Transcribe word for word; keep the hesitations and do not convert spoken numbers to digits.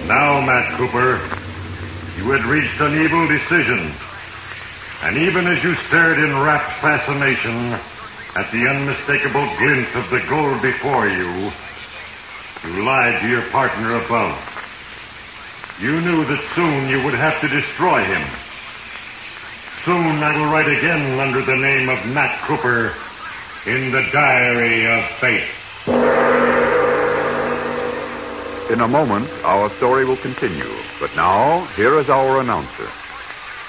Now, Matt Cooper, you had reached an evil decision. And even as you stared in rapt fascination at the unmistakable glint of the gold before you, you lied to your partner above. You knew that soon you would have to destroy him. Soon I will write again under the name of Matt Cooper in the Diary of Fate. In a moment, our story will continue. But now, here is our announcer.